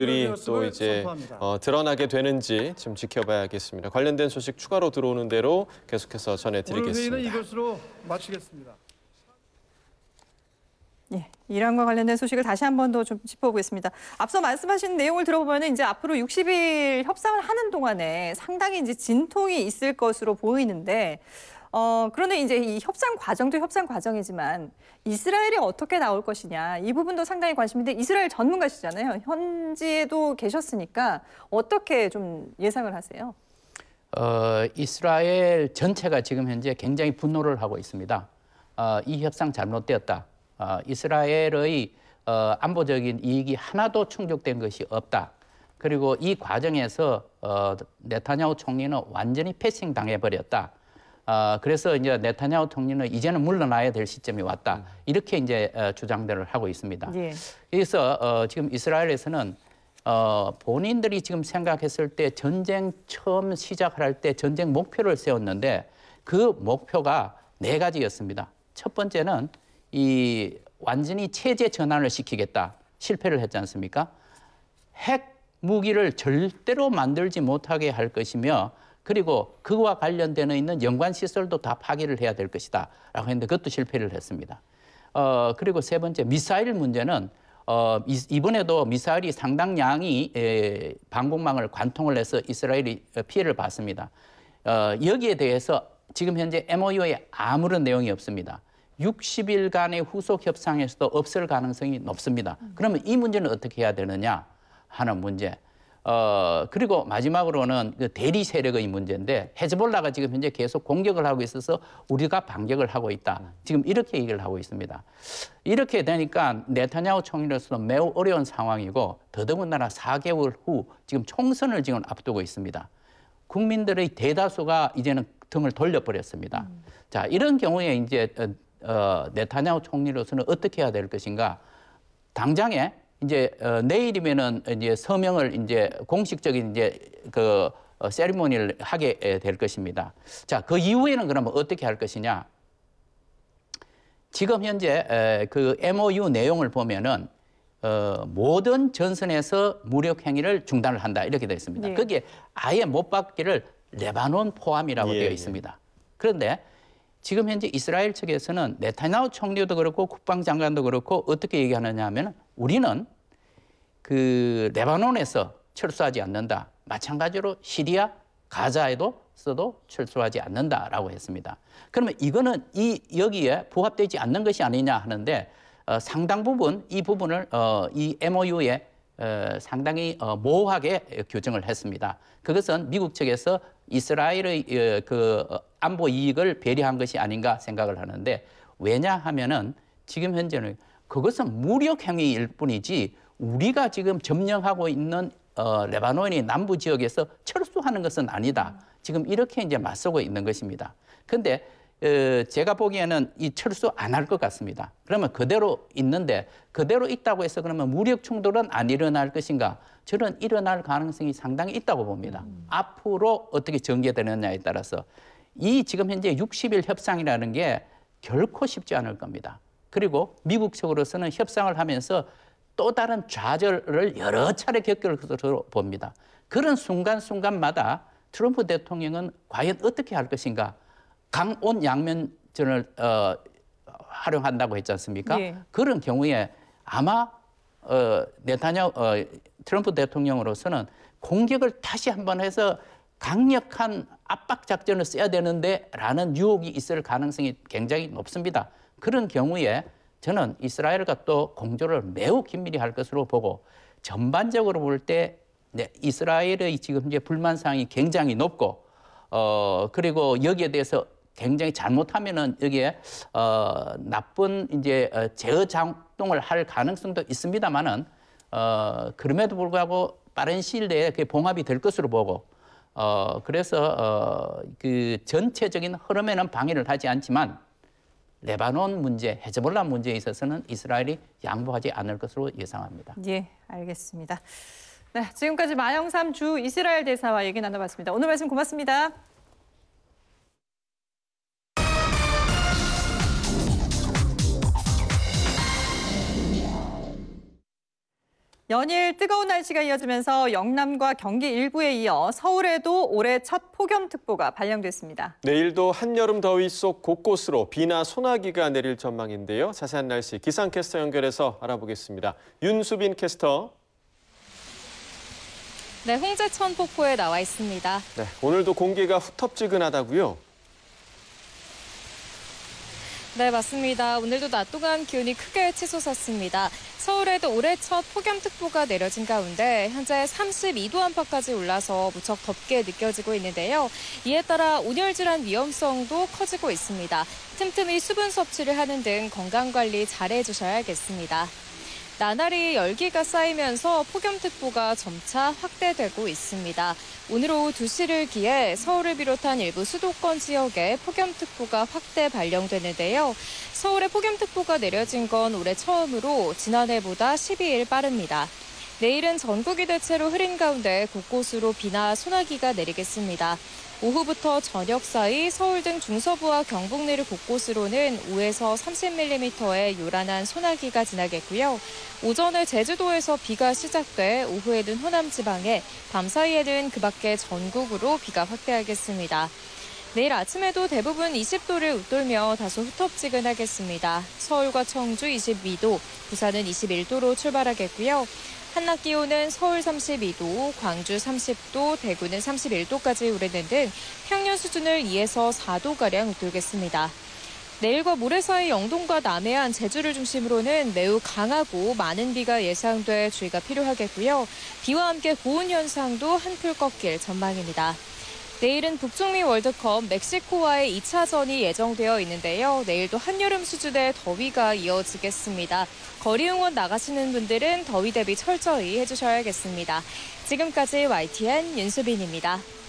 들이 또 이제 드러나게 되는지 지금 지켜봐야겠습니다. 관련된 소식 추가로 들어오는 대로 계속해서 전해드리겠습니다. 오늘 회의는 이것으로 마치겠습니다. 예, 이란과 관련된 소식을 다시 한 번 더 좀 짚어보겠습니다. 앞서 말씀하신 내용을 들어보면 이제 앞으로 60일 협상을 하는 동안에 상당히 이제 진통이 있을 것으로 보이는데, 그런데 이제 이 협상 과정도 협상 과정이지만 이스라엘이 어떻게 나올 것이냐 이 부분도 상당히 관심인데 이스라엘 전문가시잖아요. 현지에도 계셨으니까 어떻게 좀 예상을 하세요? 이스라엘 전체가 지금 현재 굉장히 분노를 하고 있습니다. 이 협상 잘못되었다. 이스라엘의 안보적인 이익이 하나도 충족된 것이 없다. 그리고 이 과정에서 네타냐후 총리는 완전히 패싱 당해버렸다. 그래서 이제 네타냐후 총리는 이제는 물러나야 될 시점이 왔다. 이렇게 이제 주장들을 하고 있습니다. 예. 그래서 지금 이스라엘에서는 본인들이 지금 생각했을 때 전쟁 처음 시작할 때 전쟁 목표를 세웠는데 그 목표가 4가지였습니다. 첫 번째는 이 완전히 체제 전환을 시키겠다. 실패를 했지 않습니까? 핵 무기를 절대로 만들지 못하게 할 것이며 그리고 그와 관련되어 있는 연관 시설도 다 파기를 해야 될 것이다 라고 했는데 그것도 실패를 했습니다. 그리고 세 번째 미사일 문제는 이번에도 미사일이 상당량이 방공망을 관통을 해서 이스라엘이 피해를 봤습니다. 여기에 대해서 지금 현재 MOU에 아무런 내용이 없습니다. 60일간의 후속 협상에서도 없을 가능성이 높습니다. 그러면 이 문제는 어떻게 해야 되느냐 하는 문제. 그리고 마지막으로는 그 대리 세력의 문제인데 헤즈볼라가 지금 현재 계속 공격을 하고 있어서 우리가 반격을 하고 있다. 지금 이렇게 얘기를 하고 있습니다. 이렇게 되니까 네타냐후 총리로서는 매우 어려운 상황이고 더더군다나 4개월 후 지금 총선을 지금 앞두고 있습니다. 국민들의 대다수가 이제는 등을 돌려버렸습니다. 자, 이런 경우에 이제 네타냐후 총리로서는 어떻게 해야 될 것인가? 당장에 이제 내일이면은 이제 서명을 이제 공식적인 이제 그 세리머니를 하게 될 것입니다. 자, 그 이후에는 그러면 어떻게 할 것이냐? 지금 현재 그 MOU 내용을 보면은 모든 전선에서 무력 행위를 중단을 한다 이렇게 되어 있습니다. 예. 거기에 아예 못 받기를 레바논 포함이라고 되어 있습니다. 그런데 지금 현재 이스라엘 측에서는 네타냐후 총리도 그렇고 국방장관도 그렇고 어떻게 얘기하느냐 하면 우리는 그 레바논에서 철수하지 않는다. 마찬가지로 시리아, 가자에서도 철수하지 않는다라고 했습니다. 그러면 이거는 여기에 부합되지 않는 것이 아니냐 하는데 상당 부분 이 부분을 이 MOU에 상당히 모호하게 규정을 했습니다. 그것은 미국 측에서 이스라엘의 그 안보 이익을 배려한 것이 아닌가 생각을 하는데 왜냐하면은 지금 현재는 그것은 무력 행위일 뿐이지 우리가 지금 점령하고 있는 레바논의 남부 지역에서 철수하는 것은 아니다. 지금 이렇게 이제 맞서고 있는 것입니다. 근데 제가 보기에는 이 철수 안 할 것 같습니다. 그러면 그대로 있는데 그대로 있다고 해서 그러면 무력 충돌은 안 일어날 것인가? 저는 일어날 가능성이 상당히 있다고 봅니다. 앞으로 어떻게 전개되느냐에 따라서 이 지금 현재 60일 협상이라는 게 결코 쉽지 않을 겁니다. 그리고 미국 측으로서는 협상을 하면서 또 다른 좌절을 여러 차례 겪을 것으로 봅니다. 그런 순간순간마다 트럼프 대통령은 과연 어떻게 할 것인가? 강온 양면전을 활용한다고 했지 않습니까? 예. 그런 경우에 아마 네타냐후 트럼프 대통령으로서는 공격을 다시 한번 해서 강력한 압박 작전을 써야 되는데 라는 유혹이 있을 가능성이 굉장히 높습니다. 그런 경우에 저는 이스라엘과 또 공조를 매우 긴밀히 할 것으로 보고 전반적으로 볼 때 이스라엘의 지금 이제 불만 사항이 굉장히 높고 그리고 여기에 대해서 굉장히 잘못하면은 여기에 나쁜 이제 제어 작동을 할 가능성도 있습니다만은 그럼에도 불구하고 빠른 시일 내에 그게 봉합이 될 것으로 보고 그래서 그 전체적인 흐름에는 방해를 하지 않지만 레바논 문제, 헤즈볼라 문제에 있어서는 이스라엘이 양보하지 않을 것으로 예상합니다. 예, 알겠습니다. 네, 지금까지 마영삼 주 이스라엘 대사와 얘기 나눠봤습니다. 오늘 말씀 고맙습니다. 연일 뜨거운 날씨가 이어지면서 영남과 경기 일부에 이어 서울에도 올해 첫 폭염특보가 발령됐습니다. 내일도 한여름 더위 속 곳곳으로 비나 소나기가 내릴 전망인데요. 자세한 날씨 기상캐스터 연결해서 알아보겠습니다. 윤수빈 캐스터. 네, 홍제천 폭포에 나와 있습니다. 네, 오늘도 공기가 후텁지근하다고요? 네, 맞습니다. 오늘도 낮 동안 기온이 크게 치솟았습니다. 서울에도 올해 첫 폭염특보가 내려진 가운데 현재 32도 안팎까지 올라서 무척 덥게 느껴지고 있는데요. 이에 따라 온열 질환 위험성도 커지고 있습니다. 틈틈이 수분 섭취를 하는 등 건강관리 잘해주셔야겠습니다. 나날이 열기가 쌓이면서 폭염특보가 점차 확대되고 있습니다. 오늘 오후 2시를 기해 서울을 비롯한 일부 수도권 지역에 폭염특보가 확대 발령됐는데요. 서울에 폭염특보가 내려진 건 올해 처음으로 지난해보다 12일 빠릅니다. 내일은 전국이 대체로 흐린 가운데 곳곳으로 비나 소나기가 내리겠습니다. 오후부터 저녁 사이 서울 등 중서부와 경북 내륙 곳곳으로는 5에서 30mm의 요란한 소나기가 지나겠고요. 오전에 제주도에서 비가 시작돼 오후에는 호남 지방에, 밤 사이에는 그 밖에 전국으로 비가 확대하겠습니다. 내일 아침에도 대부분 20도를 웃돌며 다소 후텁지근하겠습니다. 서울과 청주 22도, 부산은 21도로 출발하겠고요. 한낮 기온은 서울 32도, 광주 30도, 대구는 31도까지 오르는 등 평년 수준을 2에서 4도가량 웃돌겠습니다. 내일과 모레 사이 영동과 남해안, 제주를 중심으로는 매우 강하고 많은 비가 예상돼 주의가 필요하겠고요. 비와 함께 고온 현상도 한풀 꺾일 전망입니다. 내일은 북중미 월드컵 멕시코와의 2차전이 예정되어 있는데요. 내일도 한여름 수준의 더위가 이어지겠습니다. 거리 응원 나가시는 분들은 더위 대비 철저히 해주셔야겠습니다. 지금까지 YTN 윤수빈입니다.